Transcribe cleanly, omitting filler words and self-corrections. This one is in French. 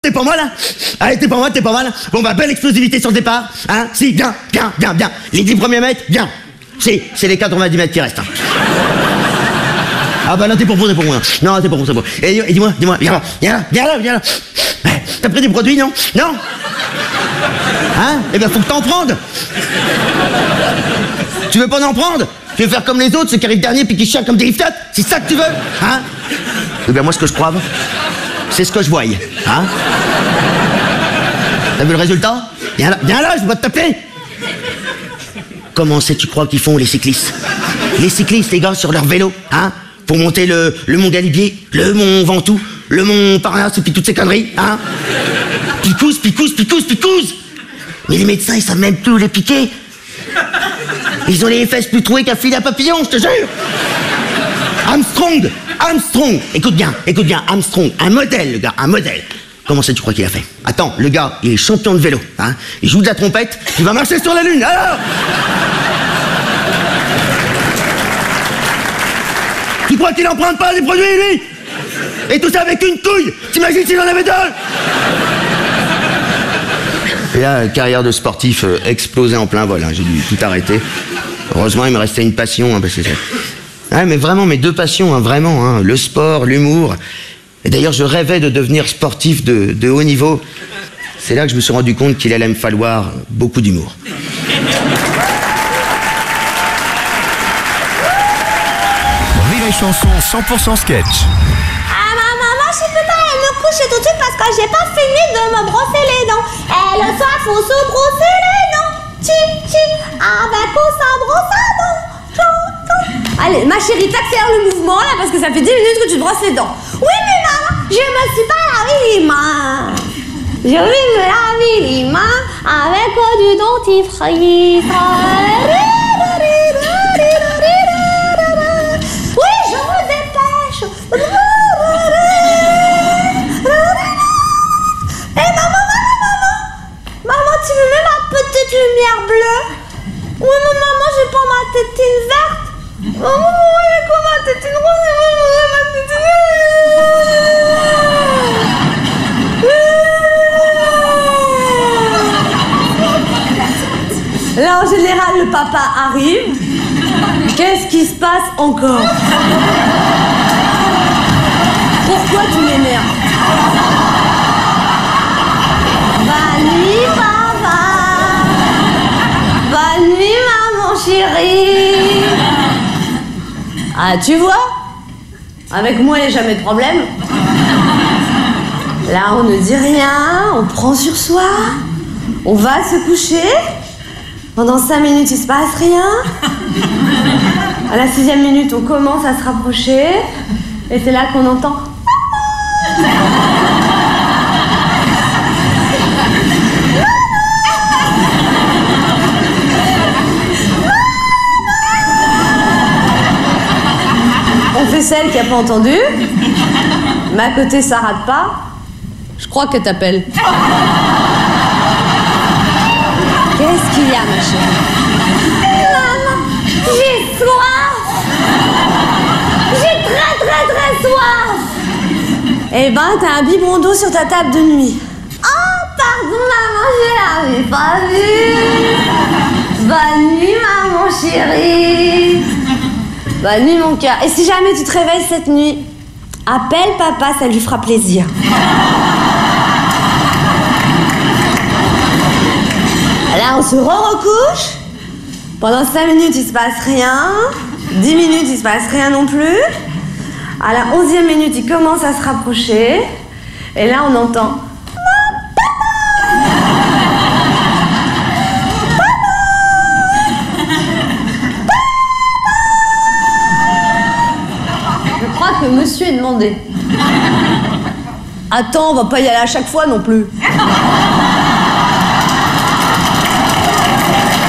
T'es pour moi là? Allez, t'es pour moi, t'es pas mal. Bon bah, belle explosivité sur le départ, hein? Si, bien. Les 10 premiers mètres, bien. Si, c'est les 90 mètres qui restent. Hein. Ah bah non, t'es pour moi. Non, t'es pour moi, c'est bon. Et dis-moi, viens là. T'as pris des produits, non? Non? Hein? Eh ben, faut que t'en prennes. Tu veux pas en prendre? Tu veux faire comme les autres, ceux qui arrivent dernier puis qui chialent comme des liftotes? C'est ça que tu veux? Hein? Eh ben, moi, ce que je crois, c'est ce que je voyais, hein? T'as vu le résultat? Viens là, je dois te taper. Comment c'est, tu crois qu'ils font, les cyclistes? Les cyclistes, les gars, sur leur vélo, hein? Pour monter le mont Galibier, le mont Ventoux, le mont Parnasse, et puis toutes ces conneries, hein? Picouse. Mais les médecins, ils savent même plus où les piquer. Ils ont les fesses plus trouées qu'un filet à papillon, je te jure. Armstrong. Écoute bien, Armstrong, un modèle, le gars, un modèle. Comment c'est, tu crois qu'il a fait? Attends, le gars, il est champion de vélo, hein? Il joue de la trompette, il va marcher sur la lune, alors! Tu crois qu'il emprunte pas les produits, lui? Et tout ça avec une couille! T'imagines s'il en avait deux? Et là, carrière de sportif explosée en plein vol, hein. J'ai dû tout arrêter. Heureusement, il me restait une passion, hein, parce que ouais, mais vraiment, mes deux passions, hein, vraiment, hein, le sport, l'humour. Et d'ailleurs, je rêvais de devenir sportif de haut niveau. C'est là que je me suis rendu compte qu'il allait me falloir beaucoup d'humour. Rire et chanson 100% sketch. Ah, ma maman, je peux pas aller me coucher tout de suite parce que j'ai pas fini de me brosser les dents. Et le soir, faut se brosser les dents. Avec ou sans brosse à dents. Allez, ma chérie, t'accélères le mouvement là parce que ça fait 10 minutes que tu te brosses les dents. Oui, mais maman, je me suis pas lavé les mains. Je vais me laver les mains avec du dentifrice. Oui, je me dépêche. Eh, maman, tu me mets ma petite lumière bleue? Oui, mais maman, j'ai pas ma tétine verte. Oh, oui, comment ma tétine rose, ma tétine. Là, en général, le papa arrive. Qu'est-ce qui se passe encore? Pourquoi tu m'énerves? Bonne nuit, papa. Bonne nuit, maman chérie. Ah, tu vois? Avec moi, il n'y a jamais de problème. Là, on ne dit rien, on prend sur soi, on va se coucher. Pendant 5 minutes, il se passe rien. À la 6e minute, on commence à se rapprocher. Et c'est là qu'on entend... On fait celle qui n'a pas entendu. Mais à côté, ça rate pas. Je crois qu'elle t'appelle. Qu'est-ce qu'il y a, ma chérie? Maman, j'ai soif. J'ai très soif. Eh ben, t'as un biberon d'eau sur ta table de nuit. Oh, pardon, maman, je l'avais pas vu. Bonne nuit, maman chérie. Bonne nuit, mon cœur. Et si jamais tu te réveilles cette nuit, appelle papa, ça lui fera plaisir. Là, on se recouche. Pendant 5 minutes, il se passe rien. 10 minutes, il se passe rien non plus. À la 11e minute, il commence à se rapprocher. Et là, on entend... Je crois que monsieur est demandé. Attends, on va pas y aller à chaque fois non plus.